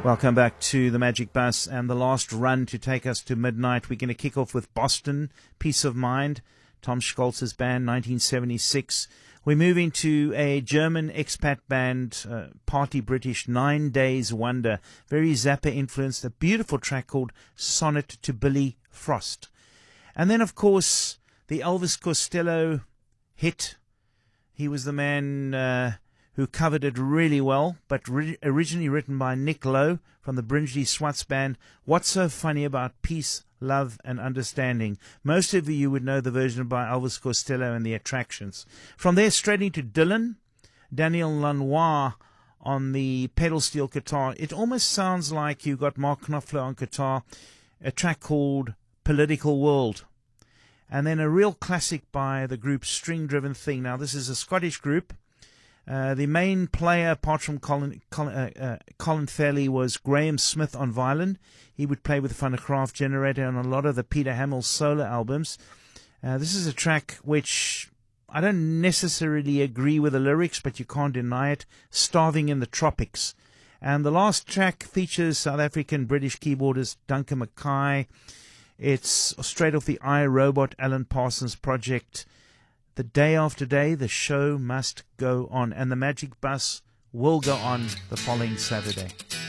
Welcome back to the Magic Bus and the last run to take us to midnight. We're going to kick off with Boston, Peace of Mind, Tom Scholz's band, 1976. We're moving to a German expat band, partly British, 9 Days Wonder, very Zappa influenced, a beautiful track called Sonnet to Billy Frost. And then, of course, the Elvis Costello hit. He was the man who covered it really well, but originally written by Nick Lowe from the Brinsley Swats band. What's so funny about peace, love, and understanding? Most of you would know the version by Elvis Costello and the Attractions. From there, straight into Dylan, Daniel Lanois on the pedal steel guitar. It almost sounds like you got Mark Knopfler on guitar, a track called Political World. And then a real classic by the group String Driven Thing. Now, this is a Scottish group. The main player, apart from Colin Fairley, was Graham Smith on violin. He would play with the Van der Graaf Generator on a lot of the Peter Hamill solo albums. This is a track which I don't necessarily agree with the lyrics, but you can't deny it. Starving in the Tropics. And the last track features South African British keyboardist Duncan Mackay. It's straight off the iRobot Alan Parsons project. The day after day, the show must go on, and the Magic Bus will go on the following Saturday.